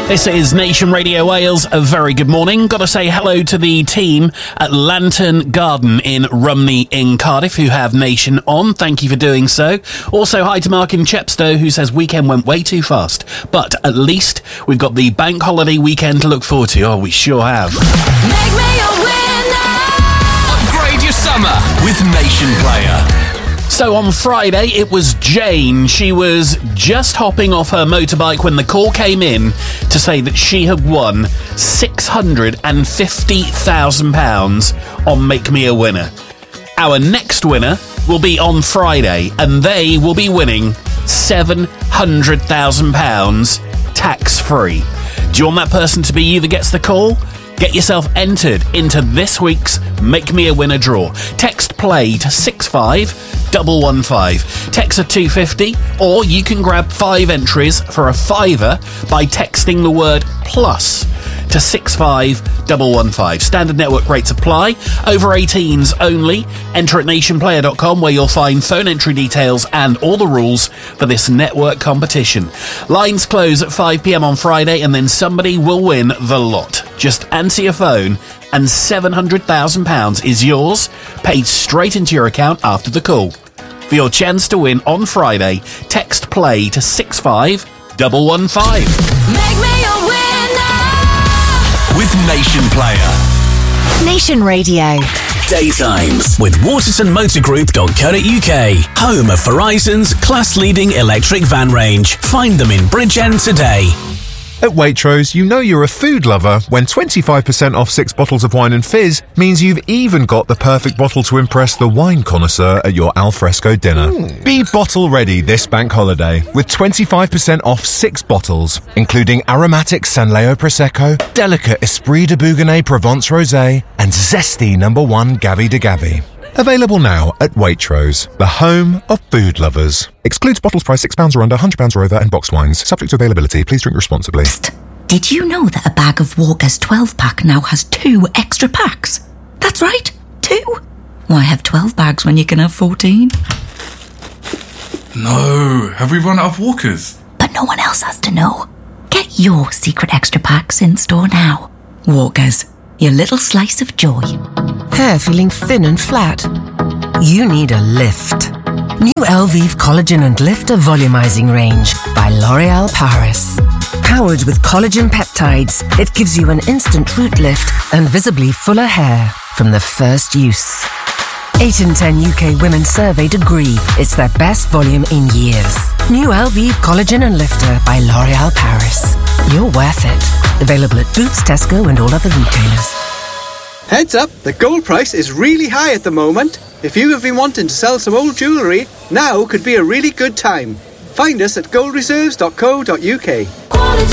This is Nation Radio Wales. A very good morning. Got to say hello to the team at Lantern Garden in Rumney in Cardiff who have Nation on. Thank you for doing so. Also, hi to Mark in Chepstow who says weekend went way too fast. But at least we've got the bank holiday weekend to look forward to. Oh, we sure have. Make me a winner. Upgrade your summer with Nation Player. So on Friday, it was Jane. She was just hopping off her motorbike when the call came in to say that she had won £650,000 on Make Me a Winner. Our next winner will be on Friday, and they will be winning £700,000 tax-free. Do you want that person to be you that gets the call? Get yourself entered into this week's Make Me a Winner draw. Text play to 65115. Text a 250, or you can grab 5 entries for a £5 by texting the word plus to 65115. Standard network rates apply. Over 18s only. Enter at nationplayer.com where you'll find phone entry details and all the rules for this network competition. Lines close at 5 p.m. on Friday and then somebody will win the lot. Just answer your phone and £700,000 is yours, paid straight into your account after the call. For your chance to win on Friday, text play to 65115. Make me a winner. With Nation Player. Nation Radio. Daytimes with watersonmotorgroup.co.uk. Home of Verizon's class-leading electric van range. Find them in Bridgend today. At Waitrose, you know you're a food lover when 25% off 6 bottles of wine and fizz means you've even got the perfect bottle to impress the wine connoisseur at your alfresco dinner. Be bottle ready this bank holiday with 25% off 6 bottles, including aromatic Sanleo Prosecco, delicate Esprit de Bougonnet Provence Rosé, and zesty No. 1 Gavi de Gavi. Available now at Waitrose, the home of food lovers. Excludes bottles priced £6 or under, £100 or over, and boxed wines. Subject to availability. Please drink responsibly. Psst. Did you know that a bag of Walker's 12-pack now has 2 extra packs? That's right, 2. Why have 12 bags when you can have 14? No, have we run out of Walkers? But no one else has to know. Get your secret extra packs in store now. Walker's, your little slice of joy. Hair feeling thin and flat? You need a lift. New Elvive Collagen and Lifter Volumizing Range by L'Oréal Paris. Powered with collagen peptides, it gives you an instant root lift and visibly fuller hair from the first use. 8 in 10 UK women surveyed agree it's their best volume in years. New Elvive Collagen and Lifter by L'Oréal Paris. You're worth it. Available at Boots, Tesco and all other retailers. Heads up, the gold price is really high at the moment. If you have been wanting to sell some old jewellery, now could be a really good time. Find us at goldreserves.co.uk.